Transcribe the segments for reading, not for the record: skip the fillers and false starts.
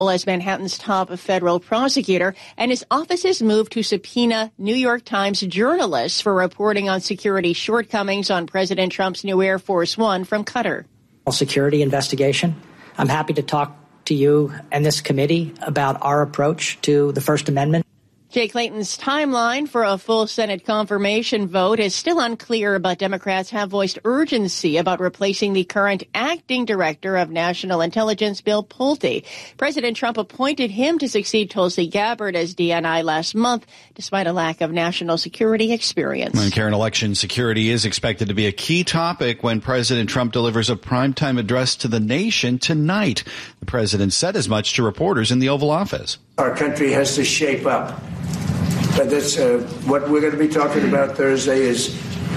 as Manhattan's top federal prosecutor, and his office's move to subpoena New York Times journalists for reporting on security shortcomings on President Trump's new Air Force One from Qatar. Security investigation. I'm happy to talk to you and this committee about our approach to the First Amendment. Jay Clayton's timeline for a full Senate confirmation vote is still unclear, but Democrats have voiced urgency about replacing the current acting director of national intelligence, Bill Pulte. President Trump appointed him to succeed Tulsi Gabbard as DNI last month, despite a lack of national security experience. And Karen, election security is expected to be a key topic when President Trump delivers a primetime address to the nation tonight. The president said as much to reporters in the Oval Office. Our country has to shape up. But that's what we're going to be talking about Thursday is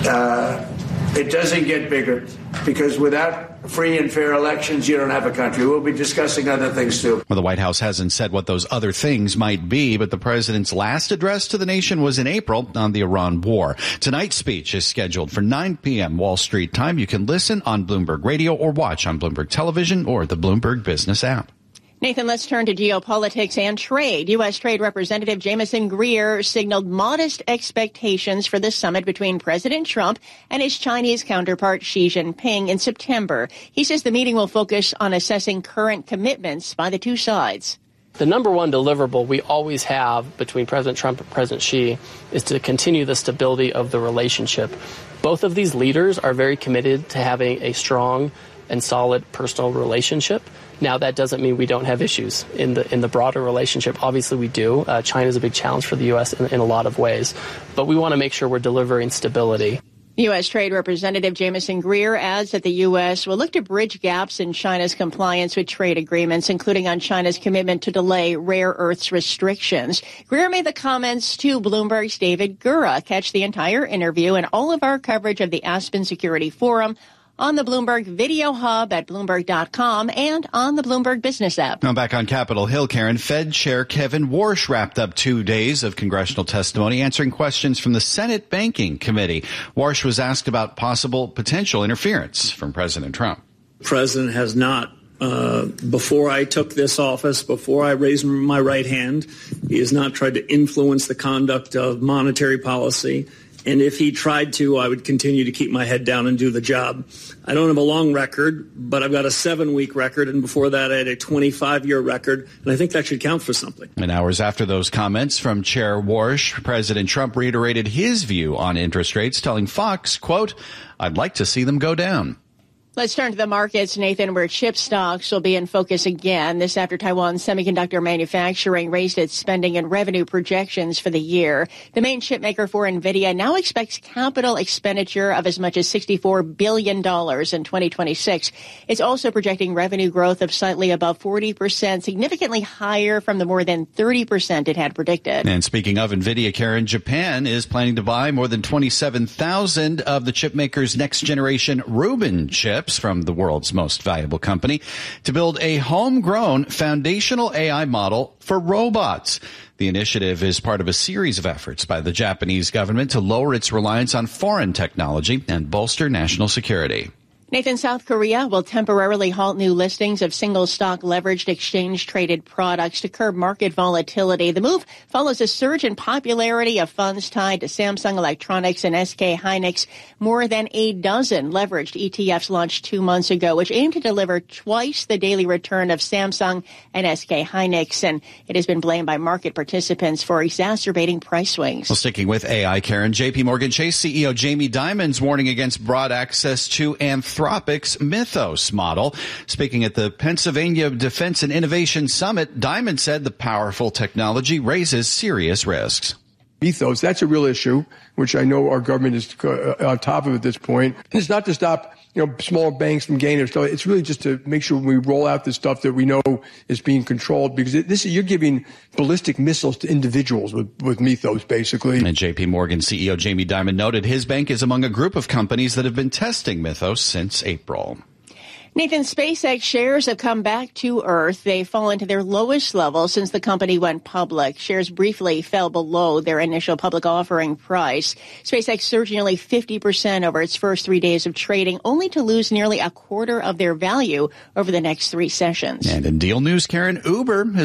it doesn't get bigger because without free and fair elections, you don't have a country. We'll be discussing other things, too. Well, the White House hasn't said what those other things might be, but the president's last address to the nation was in April on the Iran war. Tonight's speech is scheduled for 9 p.m. Wall Street time. You can listen on Bloomberg Radio or watch on Bloomberg Television or the Bloomberg Business app. Nathan, let's turn to geopolitics and trade. U.S. Trade Representative Jamieson Greer signaled modest expectations for the summit between President Trump and his Chinese counterpart Xi Jinping in September. He says the meeting will focus on assessing current commitments by the two sides. The number one deliverable we always have between President Trump and President Xi is to continue the stability of the relationship. Both of these leaders are very committed to having a strong and solid personal relationship. Now, that doesn't mean we don't have issues in the broader relationship. Obviously, we do. China is a big challenge for the U.S. in a lot of ways. But we want to make sure we're delivering stability. U.S. Trade Representative Jamieson Greer adds that the U.S. will look to bridge gaps in China's compliance with trade agreements, including on China's commitment to delay rare earths restrictions. Greer made the comments to Bloomberg's David Gura. Catch the entire interview and all of our coverage of the Aspen Security Forum on the Bloomberg Video Hub at Bloomberg.com and on the Bloomberg Business app. Now back on Capitol Hill, Karen, Fed Chair Kevin Warsh wrapped up 2 days of congressional testimony answering questions from the Senate Banking Committee. Warsh was asked about potential interference from President Trump. The president has not, before I took this office, before I raised my right hand, he has not tried to influence the conduct of monetary policy. And if he tried to, I would continue to keep my head down and do the job. I don't have a long record, but I've got a 7-week record. And before that, I had a 25-year record. And I think that should count for something. And hours after those comments from Chair Warsh, President Trump reiterated his view on interest rates, telling Fox, quote, "I'd like to see them go down." Let's turn to the markets, Nathan, where chip stocks will be in focus again. This after Taiwan Semiconductor Manufacturing raised its spending and revenue projections for the year. The main chip maker for NVIDIA now expects capital expenditure of as much as $64 billion in 2026. It's also projecting revenue growth of slightly above 40%, significantly higher from the more than 30% it had predicted. And speaking of NVIDIA, Karen, Japan is planning to buy more than 27,000 of the chip maker's next-generation Rubin chips from the world's most valuable company to build a homegrown foundational AI model for robots. The initiative is part of a series of efforts by the Japanese government to lower its reliance on foreign technology and bolster national security. Nathan, South Korea will temporarily halt new listings of single-stock leveraged exchange-traded products to curb market volatility. The move follows a surge in popularity of funds tied to Samsung Electronics and SK Hynix. More than a dozen leveraged ETFs launched 2 months ago, which aim to deliver twice the daily return of Samsung and SK Hynix. And it has been blamed by market participants for exacerbating price swings. Well, sticking with AI, Karen, JP Morgan Chase CEO Jamie Dimon's warning against broad access to Anthropic's Mythos model. Speaking at the Pennsylvania Defense and Innovation Summit, Dimon said the powerful technology raises serious risks. Mythos, that's a real issue, which I know our government is on top of at this point. And it's not to stop, smaller banks from gaining stuff. It's really just to make sure we roll out the stuff that we know is being controlled, because you're giving ballistic missiles to individuals with Mythos, basically. And JP Morgan CEO Jamie Dimon noted his bank is among a group of companies that have been testing Mythos since April. Nathan, SpaceX shares have come back to Earth. They've fallen to their lowest level since the company went public. Shares briefly fell below their initial public offering price. SpaceX surged nearly 50% over its first 3 days of trading, only to lose nearly a quarter of their value over the next 3 sessions. And in deal news, Karen, Uber has